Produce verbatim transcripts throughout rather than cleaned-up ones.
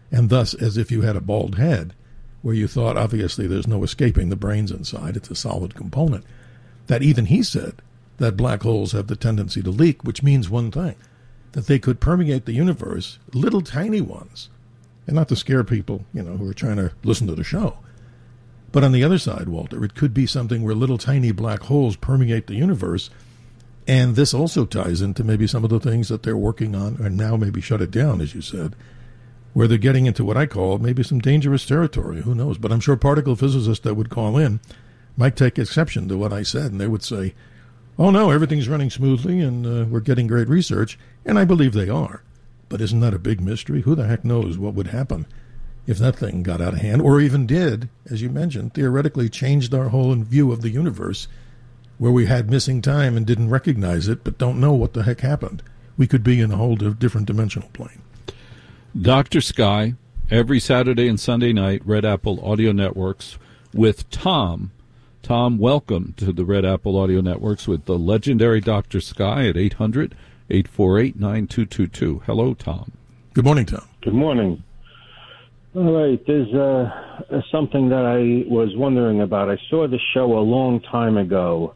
and thus as if you had a bald head, where you thought, obviously, there's no escaping the brains inside. It's a solid component. That even he said that black holes have the tendency to leak, which means one thing, that they could permeate the universe, little tiny ones, and not to scare people, you know, who are trying to listen to the show. But on the other side, Walter, it could be something where little tiny black holes permeate the universe, and this also ties into maybe some of the things that they're working on, and now maybe shut it down, as you said, where they're getting into what I call maybe some dangerous territory. Who knows? But I'm sure particle physicists that would call in might take exception to what I said, and they would say, oh, no, everything's running smoothly, and uh, we're getting great research, and I believe they are. But isn't that a big mystery? Who the heck knows what would happen if that thing got out of hand, or even did, as you mentioned, theoretically changed our whole view of the universe, where we had missing time and didn't recognize it, but don't know what the heck happened. We could be in a whole different dimensional plane. Doctor Sky, every Saturday and Sunday night, Red Apple Audio Networks with Tom. Tom, welcome to the Red Apple Audio Networks with the legendary Doctor Sky at eight hundred, eight four eight, nine two two two. Hello, Tom. Good morning, Tom. Good morning. All right, there's uh, something that I was wondering about. I saw the show a long time ago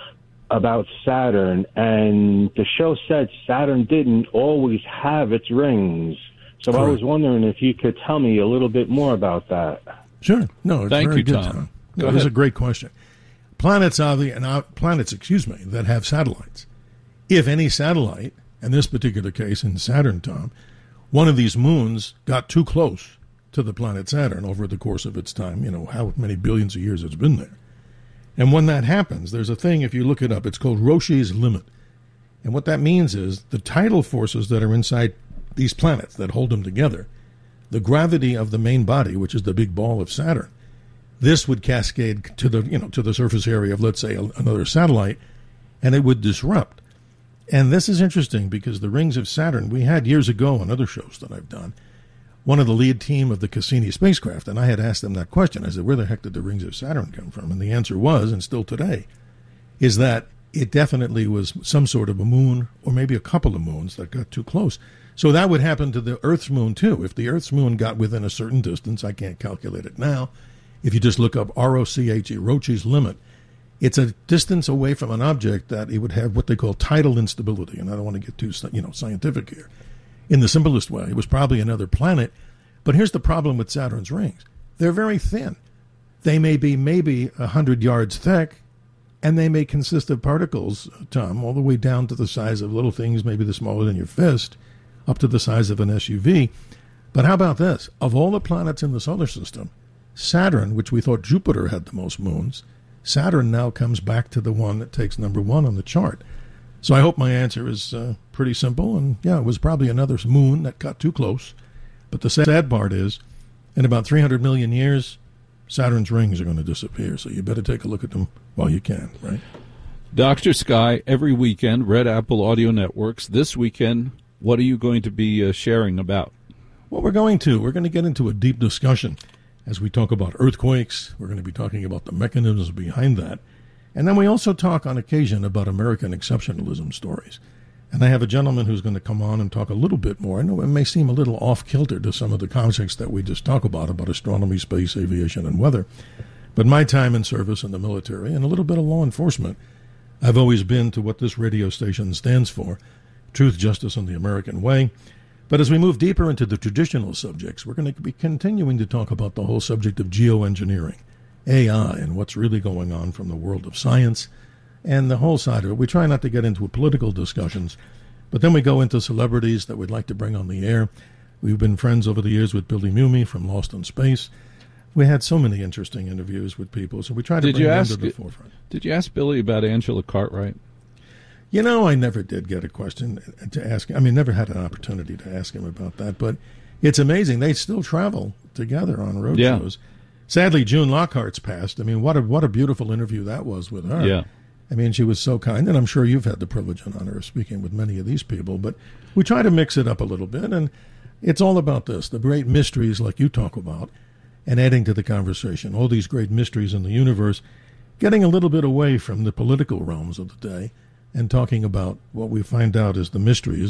about Saturn, and the show said Saturn didn't always have its rings. So Correct. I was wondering if you could tell me a little bit more about that. Sure. No, it's Thank very you, good, Tom. Tom. Go no, ahead. It's a great question. Planets, obviously, and uh, planets, excuse me, that have satellites. If any satellite, in this particular case in Saturn, Tom, one of these moons got too close to the planet Saturn over the course of its time, you know, how many billions of years it's been there. And when that happens, there's a thing, if you look it up, it's called Roche's limit. And what that means is the tidal forces that are inside these planets that hold them together, the gravity of the main body, which is the big ball of Saturn, this would cascade to the, you know, to the surface area of, let's say, a, another satellite, and it would disrupt. And this is interesting because the rings of Saturn, we had years ago on other shows that I've done, one of the lead team of the Cassini spacecraft, and I had asked them that question. I said, where the heck did the rings of Saturn come from? And the answer was, and still today, is that it definitely was some sort of a moon or maybe a couple of moons that got too close. So that would happen to the Earth's moon, too. If the Earth's moon got within a certain distance, I can't calculate it now. If you just look up R O C H E, Roche's limit, it's a distance away from an object that it would have what they call tidal instability. And I don't want to get too, you know, scientific here. In the simplest way, it was probably another planet. But here's the problem with Saturn's rings. They're very thin. They may be maybe one hundred yards thick, and they may consist of particles, Tom, all the way down to the size of little things, maybe the smaller than your fist, up to the size of an S U V. But how about this? Of all the planets in the solar system, Saturn, which we thought Jupiter had the most moons, Saturn now comes back to the one that takes number one on the chart. So I hope my answer is uh, pretty simple. And, yeah, it was probably another moon that got too close. But the sad part is, in about three hundred million years, Saturn's rings are going to disappear. So you better take a look at them while you can, right? Doctor Sky, every weekend, Red Apple Audio Networks. This weekend, what are you going to be uh, sharing about? Well, we're going to. We're going to get into a deep discussion as we talk about earthquakes. We're going to be talking about the mechanisms behind that. And then we also talk on occasion about American exceptionalism stories. And I have a gentleman who's going to come on and talk a little bit more. I know it may seem a little off-kilter to some of the concepts that we just talk about, about astronomy, space, aviation, and weather. But my time in service in the military and a little bit of law enforcement, I've always been to what this radio station stands for, truth, justice, and the American way. But as we move deeper into the traditional subjects, we're going to be continuing to talk about the whole subject of geoengineering, A I, and what's really going on from the world of science and the whole side of it. We try not to get into political discussions, but then we go into celebrities that we'd like to bring on the air. We've been friends over the years with Billy Mumi from Lost in Space. We had so many interesting interviews with people, so we try to did bring you them ask, to the forefront. Did you ask Billy about Angela Cartwright? You know, I never did get a question to ask. I mean, never had an opportunity to ask him about that, but it's amazing. They still travel together on road yeah. shows. Sadly, June Lockhart's passed. I mean, what a what a beautiful interview that was with her. Yeah. I mean, she was so kind, and I'm sure you've had the privilege and honor of speaking with many of these people, but we try to mix it up a little bit, and it's all about this, the great mysteries like you talk about, and adding to the conversation, all these great mysteries in the universe, getting a little bit away from the political realms of the day and talking about what we find out is the mysteries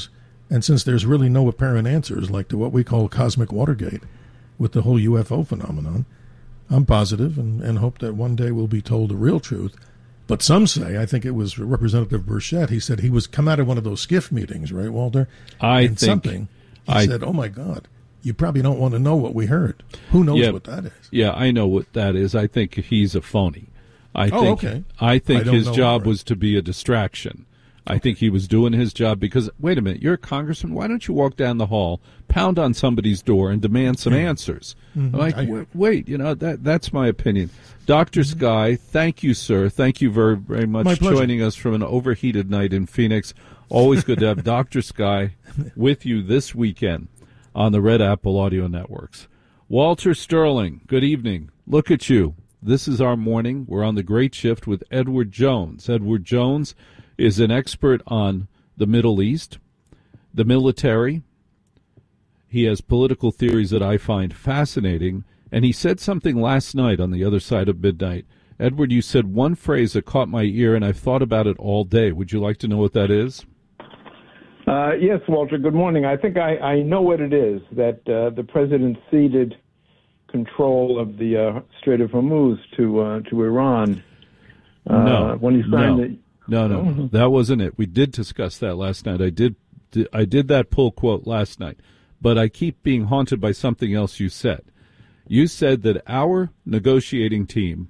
And since there's really no apparent answers, like to what we call cosmic Watergate with the whole U F O phenomenon, I'm positive and, and hope that one day we'll be told the real truth. But some say, I think it was Representative Burchett, he said he was come out of one of those SCIF meetings, right, Walter? I and think something. He I, said, oh, my God, you probably don't want to know what we heard. Who knows yeah, what that is? Yeah, I know what that is. I think he's a phony. I oh, think, okay. I think I his job right. was to be a distraction. I think he was doing his job because, wait a minute, you're a congressman. Why don't you walk down the hall, pound on somebody's door, and demand some mm-hmm. answers? Mm-hmm. Like, wait, wait, you know, that that's my opinion. Doctor Mm-hmm. Sky, thank you, sir. Thank you very, very much for joining us from an overheated night in Phoenix. Always good to have Doctor Sky with you this weekend on the Red Apple Audio Networks. Walter Sterling, good evening. Look at you. This is our morning. We're on the Great Shift with Edward Jones. Edward Jones is an expert on the Middle East, the military. He has political theories that I find fascinating, and he said something last night on the other side of midnight. Edward, you said one phrase that caught my ear, and I've thought about it all day. Would you like to know what that is? Uh, yes, Walter, good morning. I think I, I know what it is, that uh, the president ceded control of the uh, Strait of Hormuz to uh, to Iran uh, no, when he signed no. it. No, no, no, that wasn't it. We did discuss that last night. I did, I did that pull quote last night, but I keep being haunted by something else you said. You said that our negotiating team,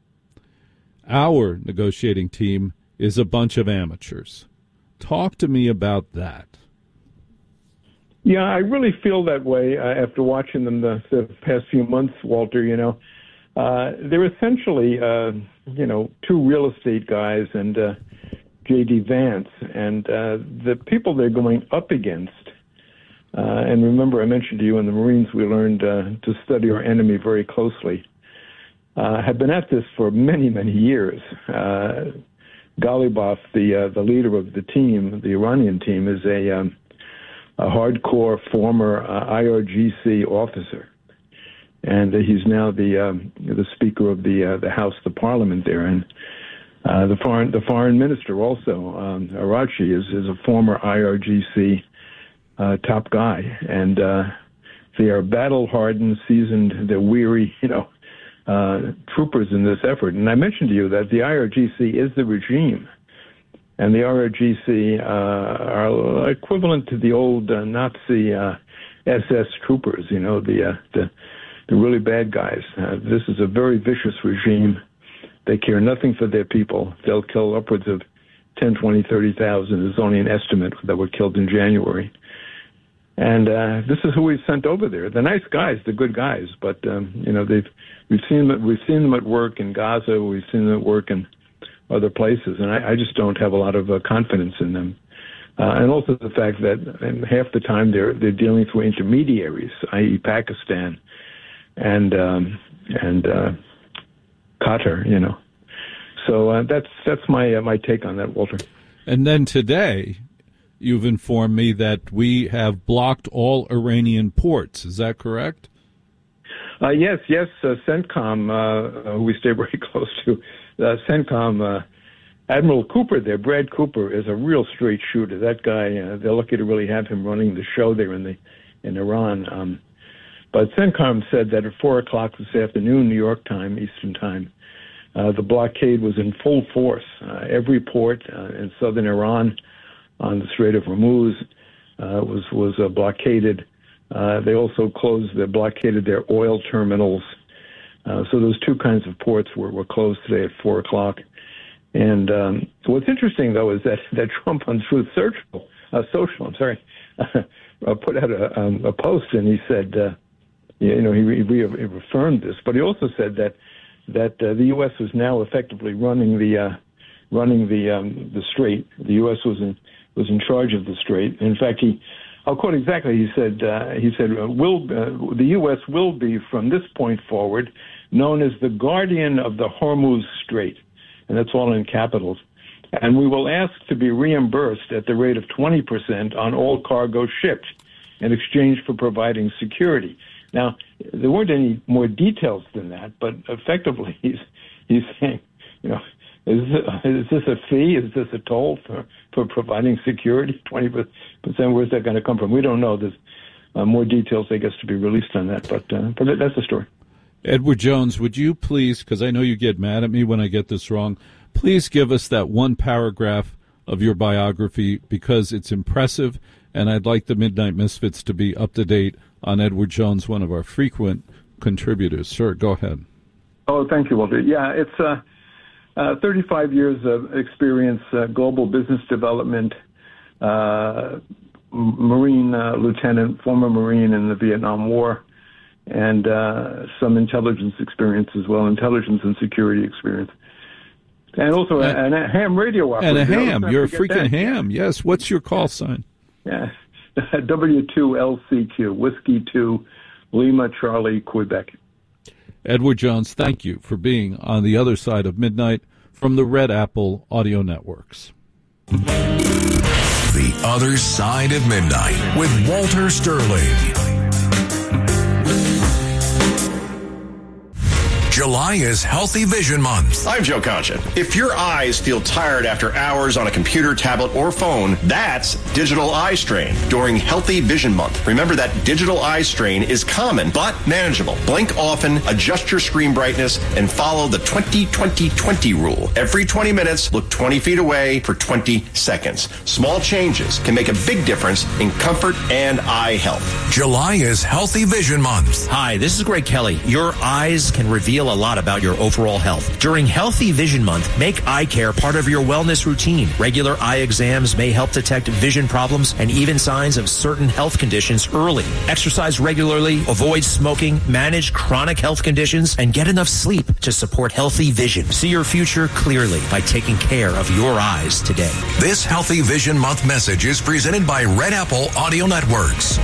our negotiating team is a bunch of amateurs. Talk to me about that. Yeah, I really feel that way uh, after watching them the, the past few months, Walter. You know, uh, they're essentially, uh, you know, two real estate guys and uh, J D Vance, and uh, the people they're going up against. Uh, and remember, I mentioned to you in the Marines, we learned uh, to study our enemy very closely. Uh, have been at this for many, many years. Uh, Ghalibaf, the uh, the leader of the team, the Iranian team, is a um, a hardcore former uh, I R G C officer, and uh, he's now the um, the Speaker of the uh, the House, the Parliament there, and uh, the foreign the foreign minister also, um, Arachi, is is a former I R G C uh, top guy, and uh, they are battle hardened, seasoned, they're weary, you know, uh, troopers in this effort. And I mentioned to you that the I R G C is the regime. And the I R G C uh, are equivalent to the old uh, Nazi uh, S S troopers, you know, the, uh, the the really bad guys. Uh, this is a very vicious regime. They care nothing for their people. They'll kill upwards of ten, twenty, thirty thousand. There's only an estimate that were killed in January. And uh, this is who we've sent over there. The nice guys, the good guys, but um, you know, they've we've seen them, we've seen them at work in Gaza. We've seen them at work in other places, and I, I just don't have a lot of uh, confidence in them. Uh, and also the fact that and half the time they're they're dealing through intermediaries, that is, Pakistan and um, and uh, Qatar, you know. So uh, that's that's my uh, my take on that, Walter. And then today, you've informed me that we have blocked all Iranian ports. Is that correct? Uh, yes, yes. Uh, CENTCOM, uh, who we stay very close to. Uh, CENTCOM, uh, Admiral Cooper there, Brad Cooper, is a real straight shooter. That guy, uh, they're lucky to really have him running the show there in the in Iran. Um, but CENTCOM said that at four o'clock this afternoon, New York time, Eastern time, uh, the blockade was in full force. Uh, every port uh, in southern Iran on the Strait of Hormuz uh, was was uh, blockaded. Uh, they also closed, they blockaded their oil terminals. Uh, so those two kinds of ports were, were closed today at four o'clock. And um, what's interesting, though, is that, that Trump on Truth Social, uh, Social, I'm sorry, uh, put out a, um, a post, and he said, uh, you know, he, re- he reaffirmed this, but he also said that that uh, the U S was now effectively running the uh, running the um, the strait. The U S was in was in charge of the strait. In fact, he. I'll quote exactly. He said, uh, "He said, will uh, the U S will be from this point forward known as the guardian of the Hormuz Strait," and that's all in capitals. "And we will ask to be reimbursed at the rate of twenty percent on all cargo shipped in exchange for providing security." Now, there weren't any more details than that, but effectively, he's he's saying, you know, Is, is this a fee? Is this a toll for, for providing security? twenty percent, where's that going to come from? We don't know. There's uh, more details, I guess, to be released on that, but, uh, but that's the story. Edward Jones, would you please, because I know you get mad at me when I get this wrong, please give us that one paragraph of your biography, because it's impressive, and I'd like the Midnight Misfits to be up to date on Edward Jones, one of our frequent contributors. Sir, go ahead. Oh, thank you, Walter. Yeah, it's uh, uh, thirty-five years of experience, uh, global business development, uh, Marine uh, lieutenant, former Marine in the Vietnam War, and uh, some intelligence experience as well, intelligence and security experience. And also a, and a ham radio operator. And a ham. You're a freaking ham. Yes. What's your call sign? Yeah. W two L C Q, Whiskey two, Lima, Charlie, Quebec. Edward Jones, thank you for being on the other side of midnight from the Red Apple Audio Networks. The Other Side of Midnight with Walter Sterling. July is Healthy Vision Month. I'm Joe Concha. If your eyes feel tired after hours on a computer, tablet, or phone, that's digital eye strain during Healthy Vision Month. Remember that digital eye strain is common but manageable. Blink often, adjust your screen brightness, and follow the twenty twenty twenty rule. Every twenty minutes, look twenty feet away for twenty seconds. Small changes can make a big difference in comfort and eye health. July is Healthy Vision Month. Hi, this is Greg Kelly. Your eyes can reveal a lot about your overall health. During Healthy Vision Month, make eye care part of your wellness routine. Regular eye exams may help detect vision problems and even signs of certain health conditions early. Exercise regularly, avoid smoking, manage chronic health conditions, and get enough sleep to support healthy vision. See your future clearly by taking care of your eyes today. This Healthy Vision Month message is presented by Red Apple Audio Networks.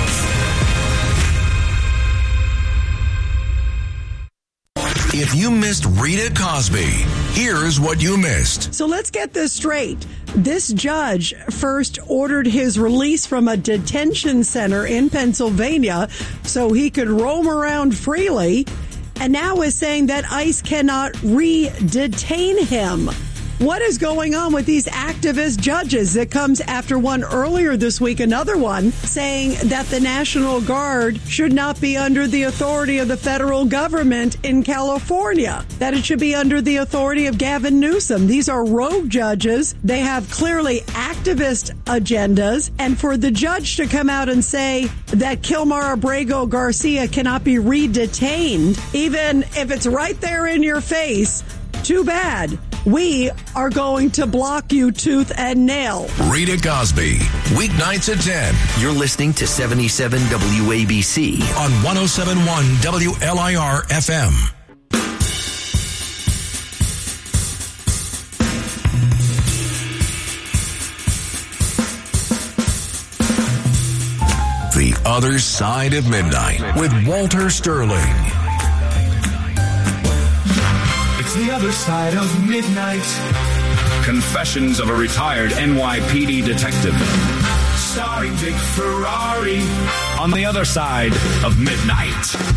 If you missed Rita Cosby, here's what you missed. So let's get this straight. This judge first ordered his release from a detention center in Pennsylvania so he could roam around freely, and now is saying that ICE cannot re-detain him. What is going on with these activist judges? It comes after one earlier this week, another one saying that the National Guard should not be under the authority of the federal government in California, that it should be under the authority of Gavin Newsom. These are rogue judges. They have clearly activist agendas. And for the judge to come out and say that Kilmar Abrego Garcia cannot be re-detained, even if it's right there in your face, too bad. We are going to block you tooth and nail. Rita Cosby, weeknights at ten. You're listening to seventy-seven W A B C on one oh seven point one W L I R F M. The Other Side of Midnight with Walter Sterling. It's the other side of midnight. Confessions of a retired N Y P D detective. Starring Dick Ferrari on the other side of midnight.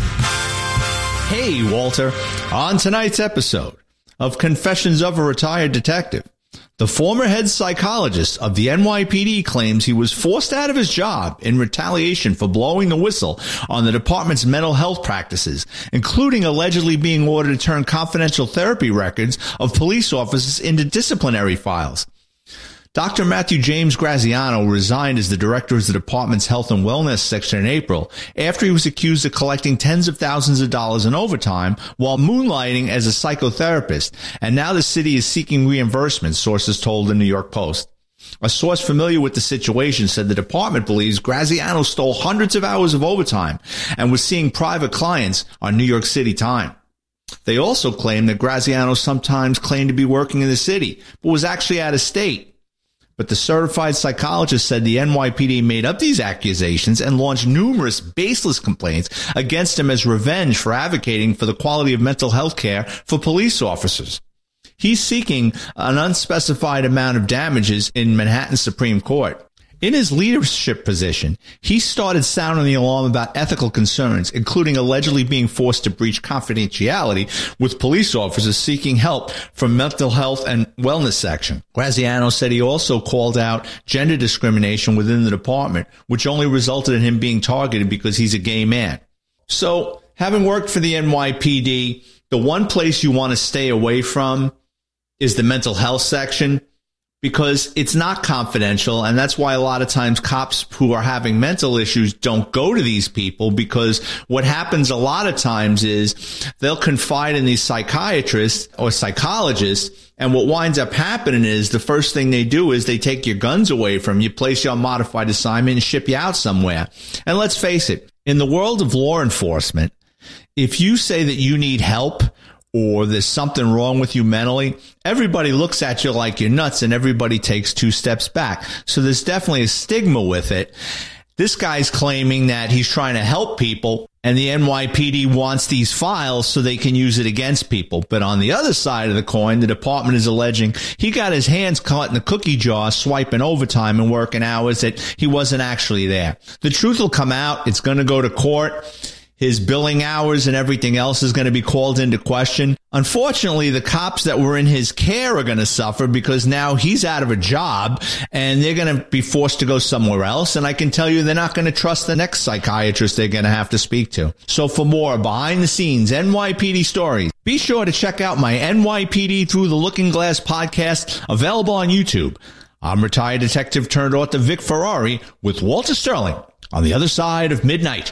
Hey, Walter. On tonight's episode of Confessions of a Retired Detective, the former head psychologist of the N Y P D claims he was forced out of his job in retaliation for blowing the whistle on the department's mental health practices, including allegedly being ordered to turn confidential therapy records of police officers into disciplinary files. Doctor Matthew James Graziano resigned as the director of the department's health and wellness section in April after he was accused of collecting tens of thousands of dollars in overtime while moonlighting as a psychotherapist, and now the city is seeking reimbursement, sources told the New York Post. A source familiar with the situation said the department believes Graziano stole hundreds of hours of overtime and was seeing private clients on New York City time. They also claim that Graziano sometimes claimed to be working in the city, but was actually out of state. But the certified psychologist said the N Y P D made up these accusations and launched numerous baseless complaints against him as revenge for advocating for the quality of mental health care for police officers. He's seeking an unspecified amount of damages in Manhattan Supreme Court. In his leadership position, he started sounding the alarm about ethical concerns, including allegedly being forced to breach confidentiality with police officers seeking help from mental health and wellness section. Graziano said he also called out gender discrimination within the department, which only resulted in him being targeted because he's a gay man. So, having worked for the N Y P D, the one place you want to stay away from is the mental health section, because it's not confidential, and that's why a lot of times cops who are having mental issues don't go to these people, because what happens a lot of times is they'll confide in these psychiatrists or psychologists, and what winds up happening is the first thing they do is they take your guns away from you, place you on modified assignment, and ship you out somewhere. And let's face it, in the world of law enforcement, if you say that you need help or there's something wrong with you mentally, everybody looks at you like you're nuts and everybody takes two steps back. So there's definitely a stigma with it. This guy's claiming that he's trying to help people and the N Y P D wants these files so they can use it against people. But on the other side of the coin, the department is alleging he got his hands caught in the cookie jar swiping overtime and working hours that he wasn't actually there. The truth will come out. It's going to go to court. His billing hours and everything else is going to be called into question. Unfortunately, the cops that were in his care are going to suffer because now he's out of a job and they're going to be forced to go somewhere else. And I can tell you they're not going to trust the next psychiatrist they're going to have to speak to. So for more behind the scenes N Y P D stories, be sure to check out my N Y P D Through the Looking Glass podcast, available on YouTube. I'm retired detective turned author Vic Ferrari with Walter Sterling on the other side of midnight.